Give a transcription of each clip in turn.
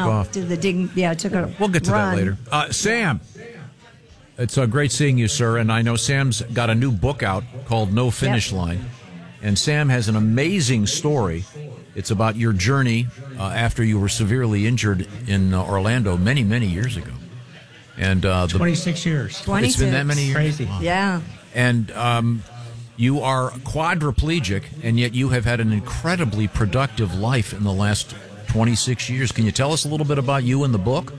out. off. To the ding. Yeah, took a We'll get to run. that later. Sam, it's great seeing you, sir. And I know Sam's got a new book out called No Finish Line. And Sam has an amazing story. It's about your journey after you were severely injured in Orlando many, many years ago. And 26 years. 26. It's been that many years? Crazy. Wow. Yeah. And you are quadriplegic, and yet you have had an incredibly productive life in the last 26 years. Can you tell us a little bit about you and the book?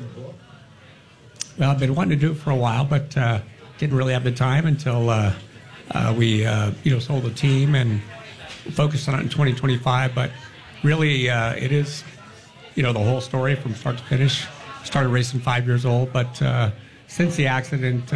Well, I've been wanting to do it for a while, but didn't really have the time until we sold the team and focused on it in 2025. But really, it is, the whole story from start to finish. Started racing 5 years old, but since the accident,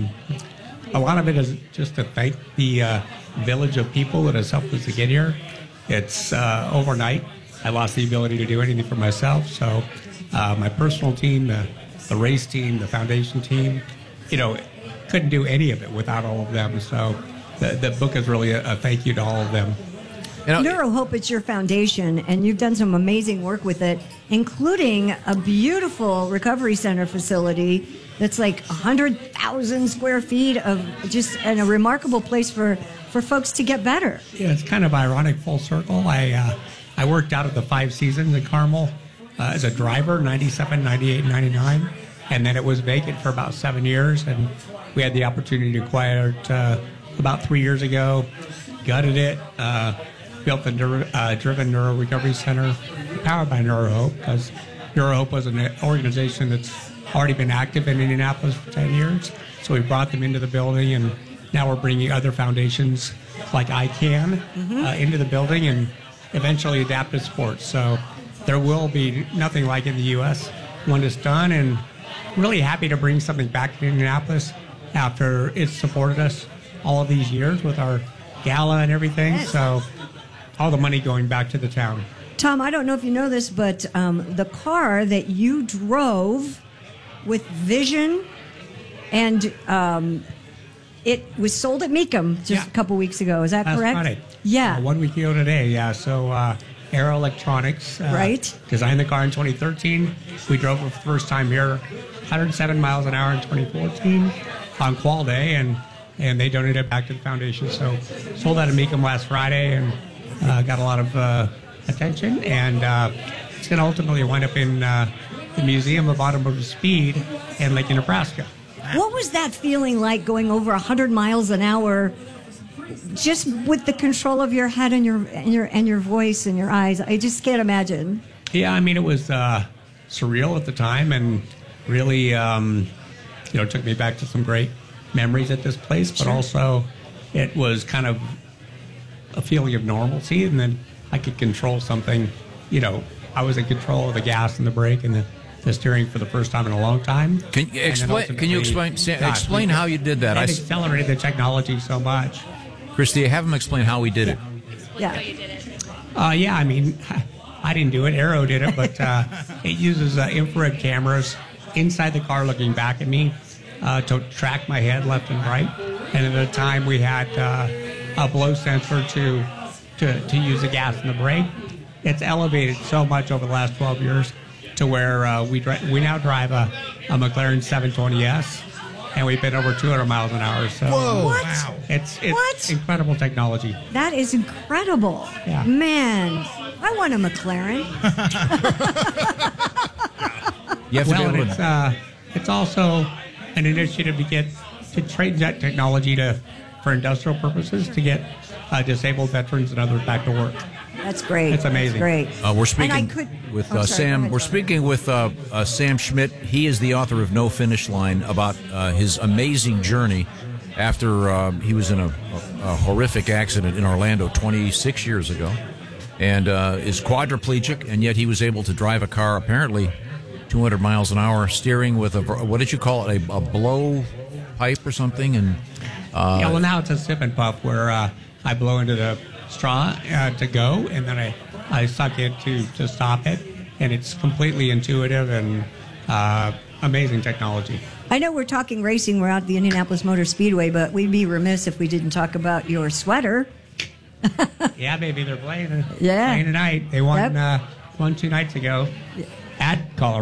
a lot of it is just to thank the village of people that has helped us to get here. It's overnight. I lost the ability to do anything for myself, so my personal team, the race team, the foundation team, couldn't do any of it without all of them. So the book is really a thank you to all of them. NeuroHope, it's your foundation, and you've done some amazing work with it, including a beautiful recovery center facility that's like 100,000 square feet of and a remarkable place for folks to get better. Yeah, it's kind of ironic, full circle. I worked out at the 5 Seasons in Carmel as a driver, 97, 98, 99, and then it was vacant for about 7 years, and we had the opportunity to acquire it about 3 years ago, gutted it, built the Driven Neuro Recovery Center, powered by NeuroHope, because NeuroHope was an organization that's already been active in Indianapolis for 10 years. So we brought them into the building, and now we're bringing other foundations like ICANN into the building, and eventually Adaptive Sports. So there will be nothing like in the U.S. when it's done, and really happy to bring something back to Indianapolis after it's supported us all of these years with our gala and everything. Yes. So all the money going back to the town. Tom, I don't know if you know this, but the car that you drove with Vision, and it was sold at Mecum just a couple weeks ago. Is that correct? That's right. Yeah. 1 week ago today, yeah. So Aero Electronics right. designed the car in 2013. We drove it for the first time here, 107 miles an hour in 2014 on Qual Day, and they donated it back to the foundation. So sold out at Mecum last Friday, and got a lot of attention, and it's going to ultimately wind up in the Museum of Automotive Speed in Lincoln, Nebraska. What was that feeling like, going over 100 miles an hour, just with the control of your head and your voice and your eyes? I just can't imagine. Yeah, I mean, it was surreal at the time, and really, took me back to some great memories at this place. But also, it was kind of a feeling of normalcy, and then I could control something. I was in control of the gas and the brake and the steering for the first time in a long time. Can you explain? Explain how you did that. I accelerated the technology so much. Christy, have him explain how he did it. Yeah. Yeah, I mean, I didn't do it. Aero did it, but it uses infrared cameras inside the car looking back at me to track my head left and right. And at the time, we had a blow sensor to use the gas and the brake. It's elevated so much over the last 12 years to where we now drive a McLaren 720S, and we've been over 200 miles an hour. So Whoa. What? Wow. It's What? incredible technology. That is incredible. Yeah. Man, I want a McLaren. You have to be able to. It's also an initiative to trade that technology for industrial purposes to get disabled veterans and others back to work. That's great. It's amazing. That's great. We're speaking And I could- with Oh, sorry, Sam. go ahead, We're Tom. speaking with Sam Schmidt. He is the author of No Finish Line, about his amazing journey after he was in a horrific accident in Orlando 26 years ago, and is quadriplegic, and yet he was able to drive a car apparently 200 miles an hour, steering with what did you call it? A blow pipe or something? And yeah, well, now it's a sip and puff where I blow into the straw to go, and then I suck it to stop it, and it's completely intuitive and amazing technology. I know we're talking racing. We're out at the Indianapolis Motor Speedway, but we'd be remiss if we didn't talk about your sweater. Yeah, baby, they're playing Yeah. tonight. They won Yep. won 2 nights ago at Colorado.